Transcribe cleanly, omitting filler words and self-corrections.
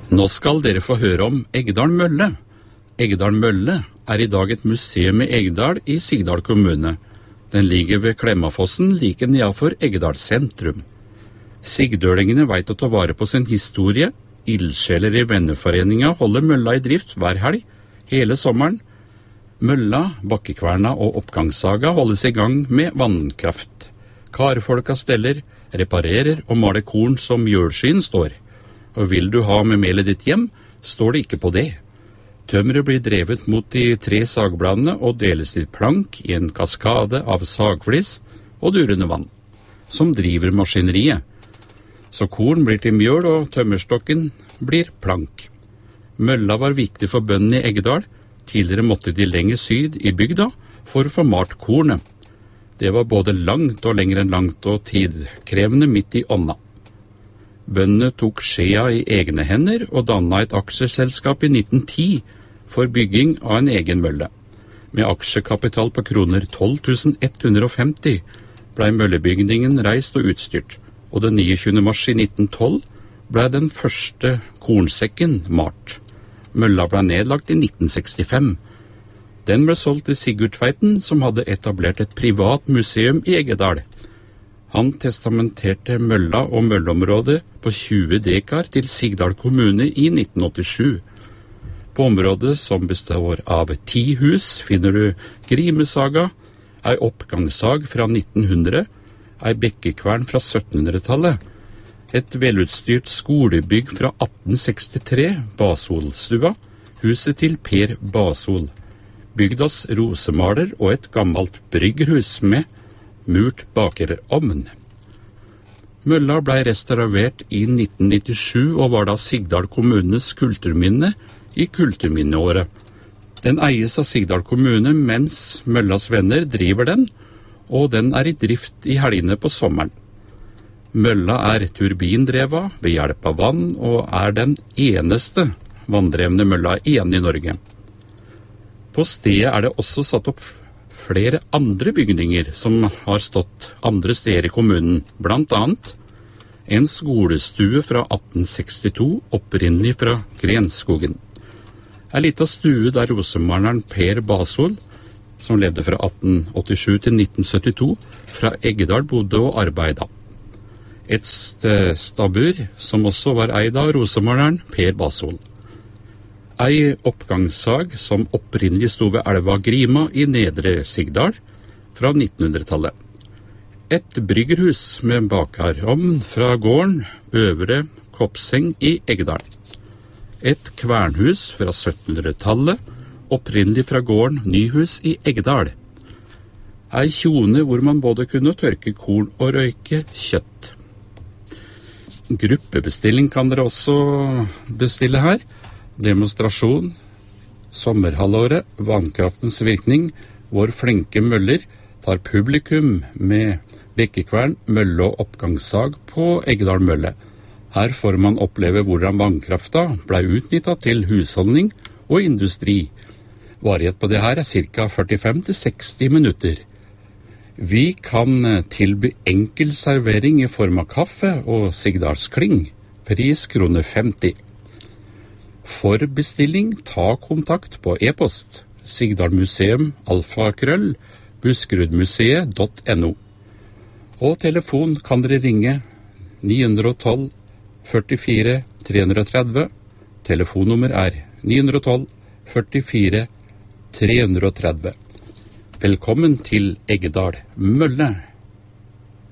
Nå skal dere få høre om Eggedal Mølle. Eggedal Mølle er i dag et museum i Eggedal i Sigdal kommune. Den ligger ved Klemmafossen like nedenfor Eggedal sentrum. Sigdølingene vet å ta vare på sin historie. Ildsjeler i venneforeninga holder mølla i drift hver helg, hele sommeren. Mølla, Bakkekverna og Oppgangssaga holdes i gang med vannkraft. Karfolka steller, reparerer og maler korn som mjølskyen står. Og vil du ha med melet ditt hjem, står det ikke på det. Tømmeret blir drevet mot de 3 sagbladene og deles til plank i en kaskade av sagflis og durende vann, som driver maskineriet. Så korn blir til mjøl og tømmerstokken blir plank. Mølla var viktig for bøndene i Eggedal. Tidligere måtte de lenger syd i bygda for å få malt kornet. Det var både langt og lenger enn langt og tidkrevende midt i ånda. Bøndene tok skjea i egne hender og dannet et aksjeselskap i 1910 for bygging av en egen mølle. Med aksjekapital på kroner 12.150 ble møllebygningen reist og utstyrt, og den 29. mars i 1912 ble den første kornsekken malt. Mølla ble nedlagt i 1965. Den ble solgt til Sigurd Tveiten, som hadde etablert et privat museum i Eggedal. Han testamenterte mølla og mølleområdet på 20 dekar til Sigdal kommune i 1987. På området, som består av 10 hus, finner du Grimesaga, ei oppgangssag fra 1900, ei bekkekvern fra 1700-tallet, et velutstyrt skolebygg fra 1863, Basolstua, huset til Per Basol, bygdas rosemaler og et gammelt bryggerhus med murt bakerovn. Mølla ble restaurert i 1997 og var da Sigdal kommunes kulturminne i kulturminneåret. Den eies av Sigdal kommune mens Møllas venner driver den, og den er i drift i helgene på sommeren. Mølla er turbindrevet ved hjelp av vann og er den eneste vanndrevne mølla igjen i Norge. På stedet er det også satt opp flere andre bygninger som har stått andre steder i kommunen, blant annet en skolestue fra 1862, opprinnelig fra Grenskogen. En liten stue der rosemaleren Per Basol, som levde fra 1887 til 1972, fra Eggedal bodde og arbeidet. Et stabbur som også var eid av rosemaleren Per Basol. Ei oppgangssag som opprinnelig sto ved elva Grima i Nedre Sigdal fra 1900-tallet. Et bryggerhus med bakarovn fra gården Øvre Koppseng i Eggedal. Et kvernhus fra 1700-tallet, opprinnelig fra gården Nyhus i Eggedal. Ei kjone hvor man både kunne tørke korn og røyke kjøtt. Gruppebestilling kan dere også bestille her. Demonstrasjon, sommerhalvåret, vannkraftens virkning, vår flinke møller tar publikum med bekkekvern, mølle og oppgangssag på Eggedal Mølle. Her får man oppleve hvordan vannkrafta ble utnyttet til husholdning og industri. Varighet på det her er ca. 45-60 minutter. Vi kan tilby enkel servering i form av kaffe og sigdalskling. Pris kroner 50. For bestilling, ta kontakt på e-post sigdalmuseum alfakrøll buskerudmuseet.no. Og telefon kan dere ringe 912 44 330. Telefonnummer er 912 44 330. Velkommen til Eggedal Mølle.